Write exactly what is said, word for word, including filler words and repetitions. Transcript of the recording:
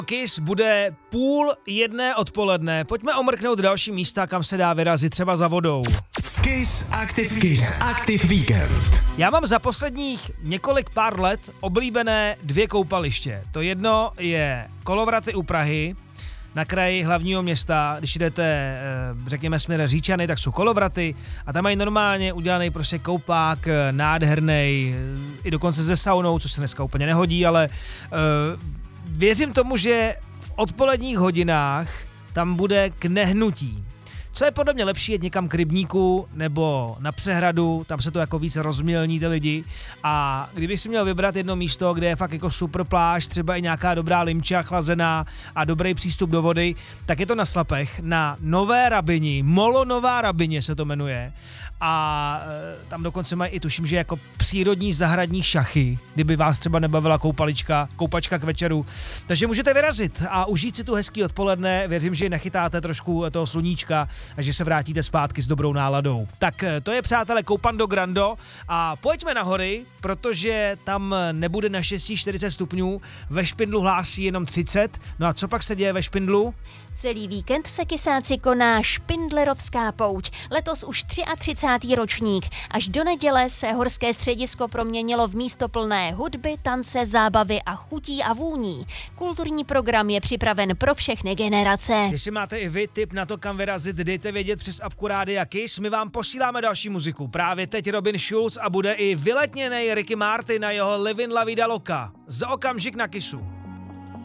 Kiss bude půl jedné odpoledne. Pojďme omrknout další místa, kam se dá vyrazit, třeba za vodou. Kiss Active, Kiss Active Weekend. Já mám za posledních několik pár let oblíbené dvě koupaliště. To jedno je Kolovraty u Prahy, na kraji hlavního města. Když jdete, řekněme, směrem Říčany, tak jsou Kolovraty a tam mají normálně udělaný prostě koupák, nádherný, i dokonce se saunou, což se dneska úplně nehodí, ale uh, věřím tomu, že v odpoledních hodinách tam bude k nehnutí. Co je podle mě lepší, jet někam k rybníku nebo na přehradu, tam se to jako víc rozmělní ty lidi. A kdybych si měl vybrat jedno místo, kde je fakt jako super pláž, třeba i nějaká dobrá limča chlazená a dobrý přístup do vody, tak je to na Slapech, na Nové Rabini, Molo Nová Rabině se to jmenuje. A e, tam dokonce mají i tuším, že jako přírodní zahradní šachy, kdyby vás třeba nebavila koupalička, koupačka k večeru. Takže můžete vyrazit a užít si tu hezký odpoledne. Věřím, že nechytáte trošku toho sluníčka a že se vrátíte zpátky s dobrou náladou. Tak to je, přátelé, Koupando Grando a pojďme na hory, protože tam nebude naštěstí čtyřicet stupňů, ve Špindlu hlásí jenom třicet. No a co pak se děje ve Špindlu? Celý víkend se Kysáci koná Špindlerovská pouť. Letos už třicátý třetí ročník. Až do neděle se horské středisko proměnilo v místo plné hudby, tance, zábavy a chutí a vůní. Kulturní program je připraven pro všechny generace. Jestli máte i vy tip na to, kam vyrazit, dejte vědět přes apku Rádia Kiss. My vám posíláme další muziku. Právě teď Robin Schulz a bude i vyletněnej Ricky Martin na jeho Livin La Vida Loca. Za okamžik na Kissu.